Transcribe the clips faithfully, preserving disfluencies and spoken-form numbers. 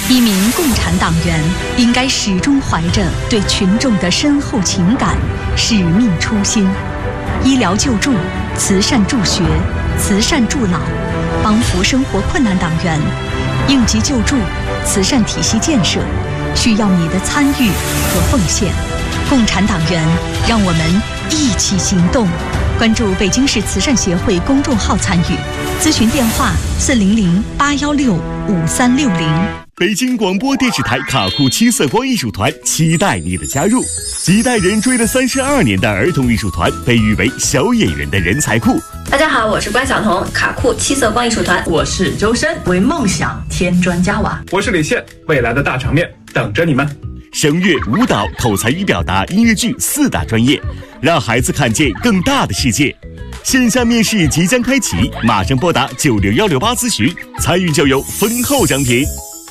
一名共产党员应该始终怀着对群众的深厚情感、使命初心。医疗救助、慈善助学、慈善助老，帮扶生活困难党员，应急救助、慈善体系建设，需要你的参与和奉献。共产党员，让我们一起行动。关注北京市慈善协会公众号参与，咨询电话四零零八幺六五三六零。 北京广播电视台卡库七色光艺术团期待你的加入。几代人追了三十二年的儿童艺术团，被誉为小演员的人才库。 大家好，我是关晓彤，卡库七色光艺术团。 我是周深，为梦想添砖加瓦。 我是李现，未来的大场面等着你们。 声乐、舞蹈、口才与表达、音乐剧四大专业，让孩子看见更大的世界。线下面试即将开启，马上拨打九六幺六八咨询，参与就有丰厚奖品。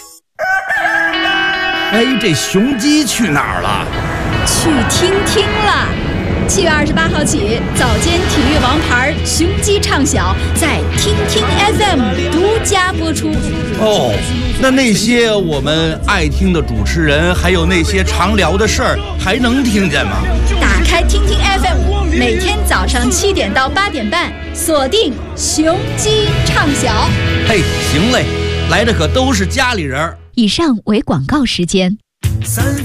哎，这雄鸡去哪儿了？ 去听听了。七月二十八号起，早间体育王牌雄鸡唱晓在听听 F M 独家播出。 哦，那那些我们爱听的主持人，还有那些常聊的事儿，还能听见吗？ 打开听听 F M， 每天早上七点到八点半，锁定雄鸡唱晓。 嘿，行嘞，来的可都是家里人。 以上为广告时间。